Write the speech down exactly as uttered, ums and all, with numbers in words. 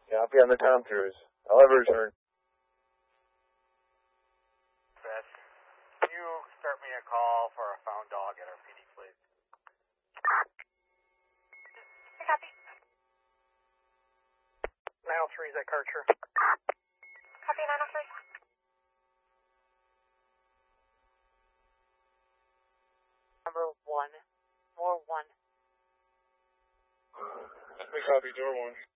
Yeah, I'll be on the Tom Cruise. I'll ever return. Fred, can you start me a call for a found dog at our P D, please? Copy. nine oh three is at Karcher. Copy nine oh three. Number one. More one. We copy door one.